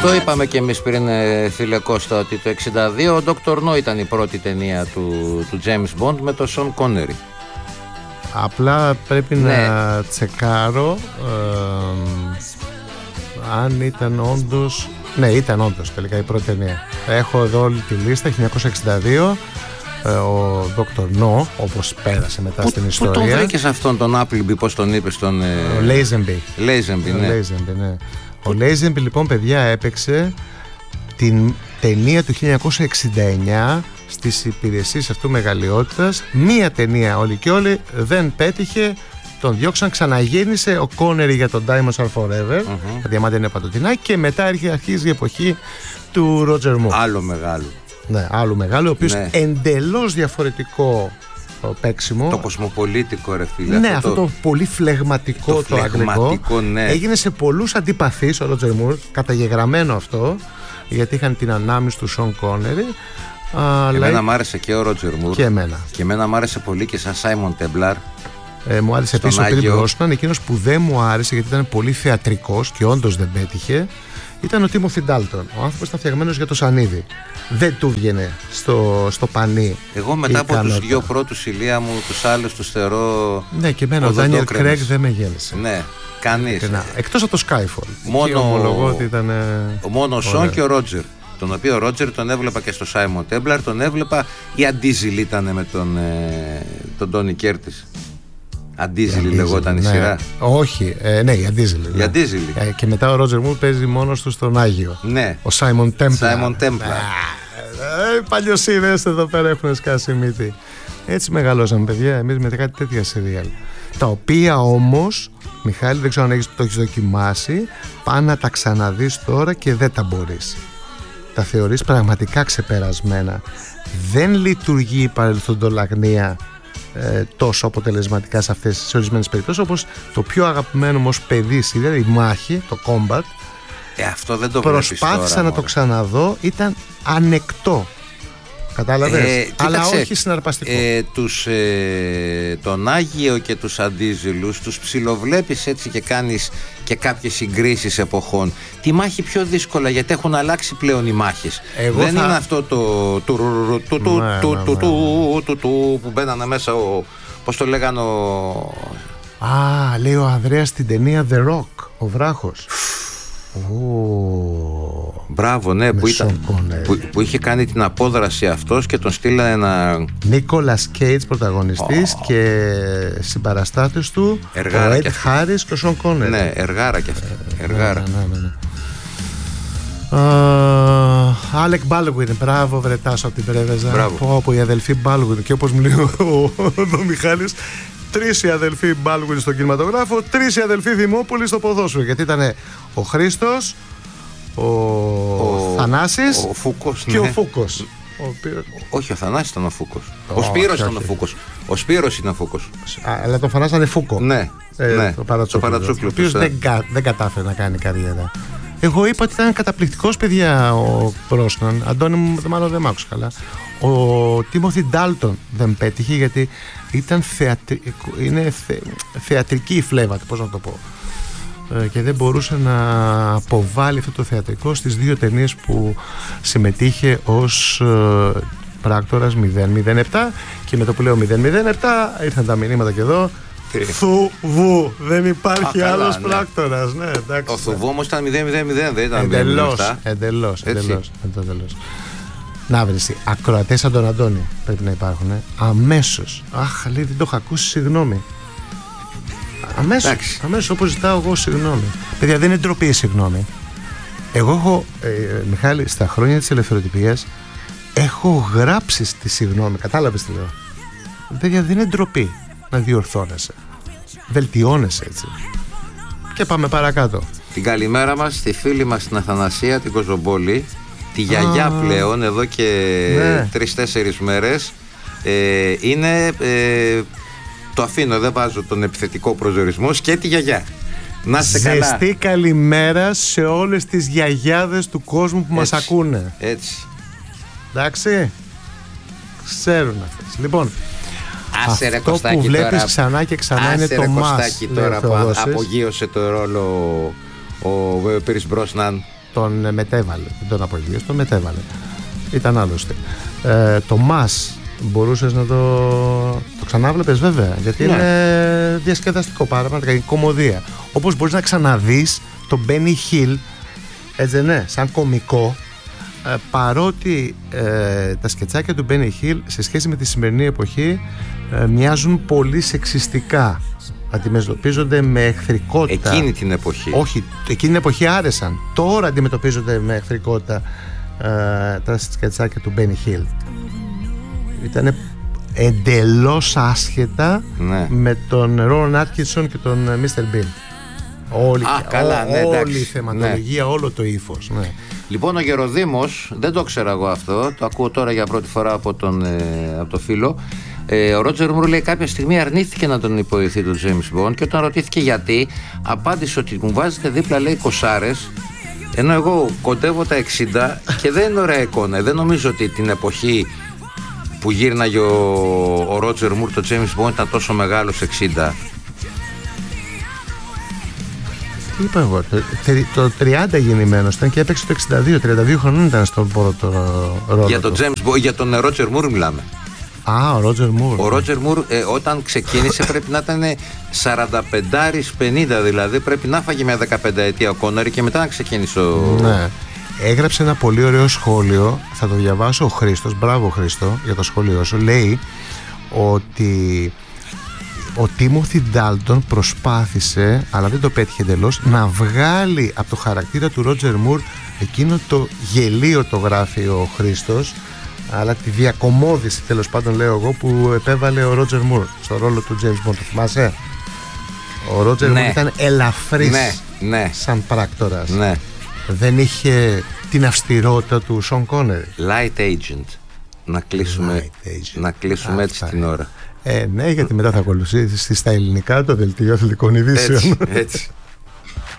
Το είπαμε και εμείς πριν, φίλε Κώστα, ότι το 1962 ο Dr. No ήταν η πρώτη ταινία του James Bond με τον Sean Connery. Απλά πρέπει να τσεκάρω αν ήταν όντως. Ναι, ήταν όντως τελικά η πρώτη ταινία. Έχω εδώ όλη τη λίστα. 1962 ο Dr. No, όπως πέρασε μετά στην ιστορία. Πού τον βρήκες αυτόν τον Appleby, πώς τον είπες τον... Ο Lazenby, ναι. Ο Lazenby λοιπόν, παιδιά, έπαιξε την ταινία του 1969 στις υπηρεσίες αυτού μεγαλειότητας. Μία ταινία όλη και όλη δεν πέτυχε. Τον διώξαν, ξαναγέννησε ο Connery για τον Diamonds Are Forever, τα διαμάτια είναι παντοτινά, και μετά αρχίζει η εποχή του Roger Moore. Άλλο μεγάλο. Ναι, άλλο μεγάλο, ο οποίος εντελώς διαφορετικό παίξιμο. Το κοσμοπολίτικο, ρε φίλε. Ναι, αυτό το πολύ φλεγματικό, το αγγλικό. Ναι. Έγινε σε πολλούς αντιπαθείς ο Roger Moore, καταγεγραμμένο αυτό, γιατί είχαν την ανάμνηση του Sean Connery. Εμένα μ' άρεσε και ο Roger Moore. Και εμένα. Και εμένα μ' άρεσε πολύ και σαν Simon Templar. Μου άρεσε επίσης ο Pierce Brosnan. Εκείνος που δεν μου άρεσε, γιατί ήταν πολύ θεατρικός και όντως δεν πέτυχε, ήταν ο Timothy Dalton. Ο άνθρωπος ήταν φτιαγμένος για το σανίδι. Δεν του βγαινε στο πανί. Εγώ μετά από τους δυο πρώτους, ηλία μου, τους άλλους τους θεωρώ. Ναι, και εμένα ο Daniel Craig δεν με γέλασε. Ναι, κανείς. Εκτός από το Skyfall. Μόνο ο Sean και ο Roger. Τον οποίο ο Roger τον έβλεπα και στο Simon Templar, τον έβλεπα. Η Αντίζιλ ήταν με τον Τόνι Κέρτις. Αντίζιλ λεγόταν η σειρά. Όχι, ναι, η Αντίζιλ. Και μετά ο Roger Moore παίζει μόνος του στον Άγιο. Ναι. Ο Simon Templar. Παλιοσύνες εδώ πέρα έχουν σκάσει μύτη. Έτσι μεγαλώσαμε, παιδιά, εμείς με κάτι τέτοια σερίαλ. Τα οποία όμως, Μιχάλη, δεν ξέρω αν το έχεις δοκιμάσει, πάνε να τα ξαναδείς τώρα και δεν τα μπορείς. Τα θεωρείς πραγματικά ξεπερασμένα. Δεν λειτουργεί η παρελθοντολαγνία τόσο αποτελεσματικά σε αυτές τις ορισμένες περιπτώσεις, όπως το πιο αγαπημένο μου ως παιδί, δηλαδή η μάχη, το combat. Αυτό δεν το προσπάθησα να το ξαναδώ, ήταν ανεκτό. Κατάλαβες, αλλά όχι συναρπαστικό. Τον Άγιο και τους Αντίζηλους τους ψιλοβλέπεις έτσι και κάνεις και κάποιες συγκρίσεις εποχών. Τη μάχη πιο δύσκολα, γιατί έχουν αλλάξει πλέον οι μάχες. Δεν είναι αυτό που μπαίνανε μέσα, πώς το λέγανε, λέει ο Ανδρέας στην ταινία The Rock, ο βράχος. Μπράβο, ναι, που είχε κάνει την απόδραση αυτός και τον στείλανε ένα. Νίκολας Κέιτς πρωταγωνιστής και συμπαραστάτης του ο Ed Harris και ο Sean Connery. Ναι, εργάρα κι αυτά. Εργάρα. Άλεκ Μπάλγουιν, μπράβο βρετάσω από την Πρέβεζα. Πω η αδελφή Μπάλγουιν. Και όπως μου λέει ο Μιχάλης, 3 οι αδελφοί Μπάλγουιν στον κινηματογράφο, 3 οι αδελφοί Δημόπουλοι στο ποδόσφαιρο. Γιατί ήταν ο Χρήστος, ο Θανάσης, ο Φούκος, και ο Φούκος. Όχι, ο Θανάσης ήταν ο Φούκος. Ο Σπύρος ήταν ο Φούκος. Ο Σπύρος είναι ο Φούκος. Αλλά τον φανάσανε Φούκο. Ναι, το Παρατσούκλου. Ο οποίος δεν κατάφερε να κάνει καριέρα. Εγώ είπα ότι ήταν καταπληκτικός, παιδιά, ο Brosnan. Αντώνη μου, μάλλον δεν μ' άκουσε καλά. Ο Timothy Dalton δεν πέτυχε, γιατί ήταν θεατρική η φλέβα, πώς να το πω. Και δεν μπορούσε να αποβάλει αυτό το θεατρικό στις 2 ταινίες που συμμετείχε ως πράκτορας 007. Και με το που λέω 007 ήρθαν τα μηνύματα και εδώ. Θουβού, δεν υπάρχει άλλος πράκτορας. Ναι, ο Θουβού όμως ήταν 000, δεν ήταν 007. Εντελώς. Να βρεις, ακροατές σαν τον Αντώνη πρέπει να υπάρχουν. Αμέσως. Αχ, λέει, δεν το είχα ακούσει, συγγνώμη. Αμέσως, όπως ζητάω εγώ συγγνώμη. Παιδιά, δεν είναι ντροπή, συγγνώμη. Εγώ έχω, Μιχάλη, στα χρόνια της ελευθεροτυπίας έχω γράψει στη συγγνώμη. Κατάλαβες τι λέω? Παιδιά, δεν είναι ντροπή να διορθώνεσαι. Βελτιώνεσαι έτσι. Και πάμε παρακάτω. Την καλημέρα μας στη φίλη μας την Αθανασία, την Κοζομπόλη, τη γιαγιά πλέον, εδώ και 3-4 μέρες. Είναι, το αφήνω, δεν βάζω τον επιθετικό προσδιορισμό, και τη γιαγιά. Να είστε καλά. Ζεστή καλημέρα σε όλες τις γιαγιάδες του κόσμου που μας ακούνε. Έτσι. Εντάξει. Ξέρουν αυτές. Λοιπόν, άσε ρε, αυτό Κωστάκη, που βλέπεις τώρα, ξανά και ξανά είναι το μας. Τώρα που απογείωσε το ρόλο ο Pierce Brosnan. τον μετέβαλε, τον απογείωσε, τον μετέβαλε. Ήταν άλλωστε. Το Μας μπορούσες να το ξανάβλεπες βέβαια, γιατί είναι διασκεδαστικό πραγματικά, είναι κωμωδία. Όπως μπορείς να ξαναδείς τον Benny Hill, έτσι ναι, σαν κωμικό, παρότι τα σκετσάκια του Benny Hill σε σχέση με τη σημερινή εποχή μοιάζουν πολύ σεξιστικά. Αντιμετωπίζονται με εχθρικότητα. Εκείνη την εποχή. Όχι, εκείνη την εποχή άρεσαν. Τώρα αντιμετωπίζονται με εχθρικότητα τα σκετσάκια του Benny Hill. Ήτανε εντελώς άσχετα με τον Rowan Atkinson και τον Mr. Bean. Όλη η θεματολογία, όλο το ύφος. Ναι. Λοιπόν, ο Γεροδήμος, δεν το ξέρω εγώ αυτό, το ακούω τώρα για πρώτη φορά από το φίλο. Ο Ρότζερ Μουρ λέει κάποια στιγμή αρνήθηκε να τον υποηθεί τον James Bond, και όταν ρωτήθηκε γιατί, απάντησε ότι μου βάζετε δίπλα, λέει, κοσάρες, ενώ εγώ κοντεύω τα 60 και δεν είναι ωραία εικόνα. Δεν νομίζω ότι την εποχή που γύρναγε ο Ρότζερ Μουρ το James Bond ήταν τόσο μεγάλος 60. Τι είπα εγώ, το 30 γεννημένος ήταν και έπαιξε το 62 χρονών ήταν στον πρώτο ρόλο. Για τον James Bond, για τον Ρότζερ Μουρ μιλάμε. Ο Ρότζερ Μουρ. Ο Ρότζερ Μουρ όταν ξεκίνησε πρέπει να ήταν 45-50, δηλαδή πρέπει να φάγει μια 15 ετία ο Κόνερη και μετά να ξεκίνησε Ναι. Έγραψε ένα πολύ ωραίο σχόλιο, θα το διαβάσω ο Χρήστος, μπράβο Χρήστο για το σχόλιο σου. Λέει ότι ο Τίμοθι Ντάλτον προσπάθησε, αλλά δεν το πέτυχε εντελώς, να βγάλει από το χαρακτήρα του Ρότζερ Μουρ εκείνο το γελίο, το γράφει ο Χρήστος, αλλά τη διακομώδηση, τέλος πάντων λέω εγώ, που επέβαλε ο Ρότζερ Μουρ στο ρόλο του James Bond. Το θυμάσαι? Ο Ρότζερ Μουρ ήταν ελαφρύς σαν πράκτορας. Δεν είχε την αυστηρότητα του Σον Κόνερι. Light agent. Να κλείσουμε έτσι την ώρα. Ναι, γιατί μετά θα ακολουθήσει στα ελληνικά το δελτίο αθλητικών ειδήσεων. Έτσι.